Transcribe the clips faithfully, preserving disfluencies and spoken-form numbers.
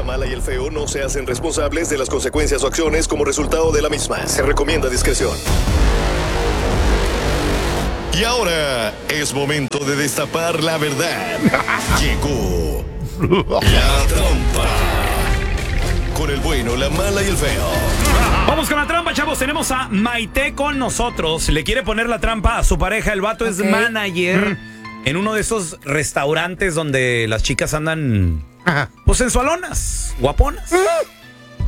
mala y el feo no se hacen responsables de las consecuencias o acciones como resultado de la misma. Se recomienda discreción. Y ahora es momento de destapar la verdad. Llegó la trampa. Con el bueno, la mala y el feo. Vamos con la trampa, chavos. Tenemos a Maite con nosotros. Le quiere poner la trampa a su pareja. El vato okay. es manager mm. en uno de esos restaurantes donde las chicas andan, Ajá. pues sensualonas, guaponas. Mm.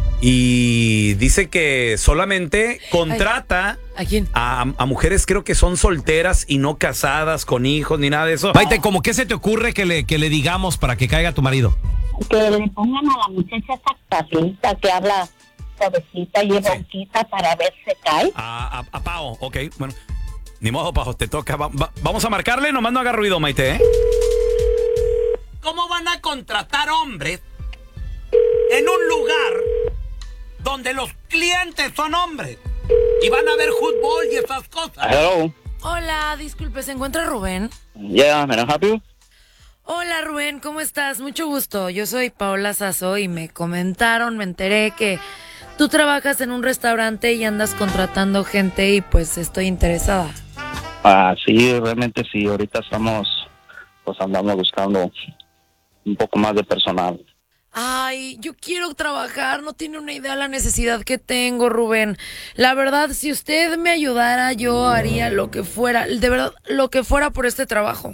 Y dice que solamente contrata ¿A quién? A, a mujeres, creo que son solteras y no casadas, con hijos, ni nada de eso. Maite, ¿cómo qué se te ocurre que le, que le digamos para que caiga tu marido? Que le pongan a la muchacha esa carlita que habla suavecita y bronquita sí. para ver si cae. A, a, a Pao, ok, bueno. Ni modo, Pao, te toca. Va, va, vamos a marcarle, nomás no haga ruido, Maite, ¿eh? ¿Cómo van a contratar hombres en un lugar donde los clientes son hombres y van a ver fútbol y esas cosas? Hello. Hola, disculpe, ¿se encuentra Rubén? Yeah, may I help you? Hola Rubén, ¿cómo estás? Mucho gusto. Yo soy Paola Sasso y me comentaron, me enteré que tú trabajas en un restaurante y andas contratando gente y pues estoy interesada. Ah, sí, realmente sí. Ahorita estamos, pues andamos buscando un poco más de personal. Ay, yo quiero trabajar, no tiene una idea la necesidad que tengo, Rubén. La verdad, si usted me ayudara, yo haría lo que fuera, de verdad, lo que fuera por este trabajo.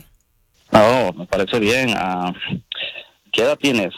Oh, me parece bien. Uh, ¿Qué edad tienes?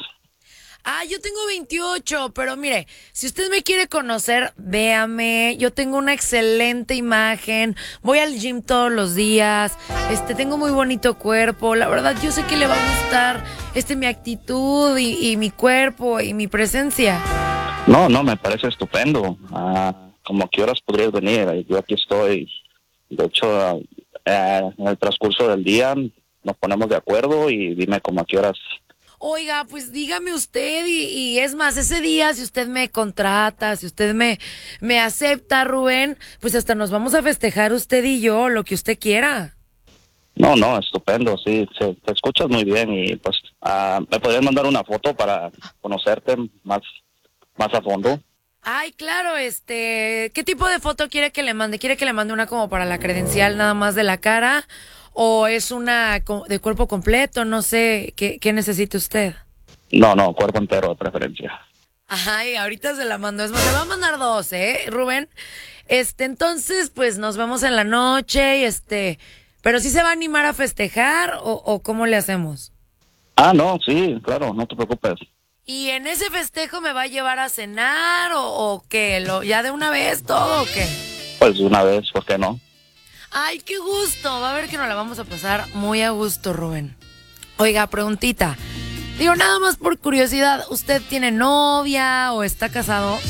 Ah, yo tengo veintiocho, pero mire, si usted me quiere conocer, véame. Yo tengo una excelente imagen, voy al gym todos los días, este, tengo muy bonito cuerpo. La verdad, yo sé que le va a gustar este mi actitud y, y mi cuerpo y mi presencia. No, no, me parece estupendo. Uh, como que horas podrías venir. Yo aquí estoy. De hecho, uh, en el transcurso del día nos ponemos de acuerdo y dime como a qué horas. Oiga, pues dígame usted y, y es más, ese día si usted me contrata, si usted me, me acepta, Rubén, pues hasta nos vamos a festejar usted y yo, lo que usted quiera. No, no, estupendo, sí, sí te escuchas muy bien y pues uh, me podrías mandar una foto para conocerte más, más a fondo. Ay, claro, este, ¿qué tipo de foto quiere que le mande? ¿Quiere que le mande una como para la credencial nada más de la cara? ¿O es una de cuerpo completo? No sé, ¿qué, qué necesita usted? No, no, cuerpo entero de preferencia. Ay, ahorita se la mando. Es más, le va a mandar dos, ¿eh, Rubén? Este, entonces, pues nos vemos en la noche y este... ¿Pero sí se va a animar a festejar o, o cómo le hacemos? Ah, no, sí, claro, no te preocupes. ¿Y en ese festejo me va a llevar a cenar o, o qué? ¿Lo, ¿Ya de una vez todo o qué? Pues de una vez, ¿por qué no? ¡Ay, qué gusto! Va a ver que nos la vamos a pasar muy a gusto, Rubén. Oiga, preguntita. Digo, nada más por curiosidad, ¿usted tiene novia o está casado?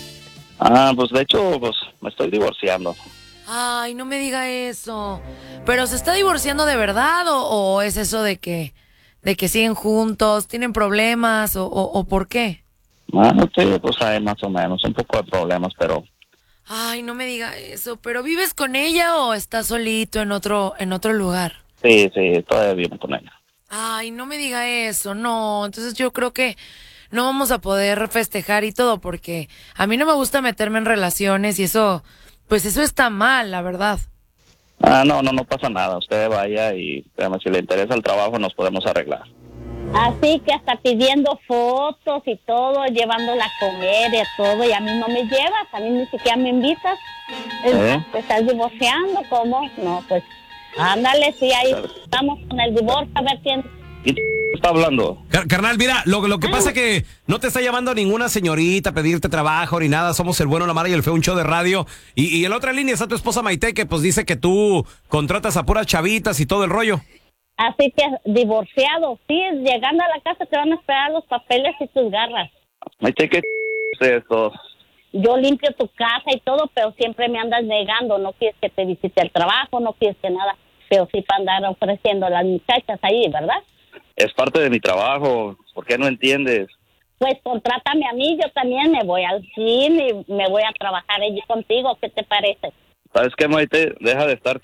Ah, pues de hecho, pues me estoy divorciando. Ay, no me diga eso. ¿Pero se está divorciando de verdad o, o es eso de que, de que siguen juntos, tienen problemas o, o, o por qué? Ah, sí, pues hay más o menos, un poco de problemas, pero... Ay, no me diga eso, ¿pero vives con ella o estás solito en otro en otro lugar? Sí, sí, todavía vivo con ella. Ay, no me diga eso, no, entonces yo creo que no vamos a poder festejar y todo porque a mí no me gusta meterme en relaciones y eso, pues eso está mal, la verdad. Ah, no, no, no pasa nada, usted vaya y digamos, si le interesa el trabajo nos podemos arreglar. Así que hasta pidiendo fotos y todo, llevándola a comer y todo, y a mí no me llevas, a mí ni siquiera me invitas. ¿Eh? ¿Te estás divorciando? ¿Cómo? No, pues, ándale, sí, ahí estamos con el divorcio, a ver quién... ¿Quién está hablando? Car- carnal, mira, lo, lo que pasa es que no te está llamando ninguna señorita a pedirte trabajo ni nada, somos el bueno, la mala y el feo, un show de radio, y, y en la otra línea está tu esposa Maite, que pues dice que tú contratas a puras chavitas y todo el rollo. Así que divorciado, sí, llegando a la casa te van a esperar los papeles y tus garras. Maite, ¿qué es eso? Yo limpio tu casa y todo, pero siempre me andas negando, no quieres que te visite el trabajo, no quieres que nada, pero sí para andar ofreciendo a las muchachas ahí, ¿verdad? Es parte de mi trabajo, ¿por qué no entiendes? Pues contrátame a mí, yo también me voy al cine y me voy a trabajar allí contigo, ¿qué te parece? ¿Sabes qué, Maite? Deja de estar ch...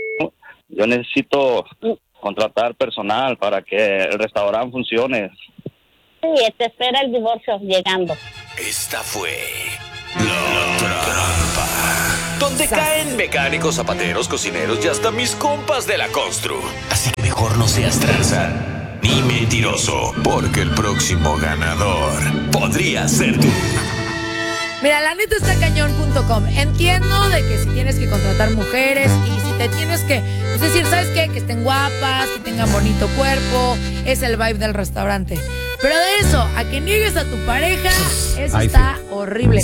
Yo necesito... contratar personal para que el restaurante funcione. Sí, te espera el divorcio llegando. Esta fue La Trampa, donde caen mecánicos, zapateros, cocineros y hasta mis compas de la constru. Así que mejor no seas tranza ni mentiroso, porque el próximo ganador podría ser tú. Mira, la neta está cañón punto com. Entiendo de que si tienes que contratar mujeres y si te tienes que, es decir, ¿sabes qué? Que estén guapas, que tengan bonito cuerpo, es el vibe del restaurante. Pero de eso, a que niegues a tu pareja, eso Ay, está horrible.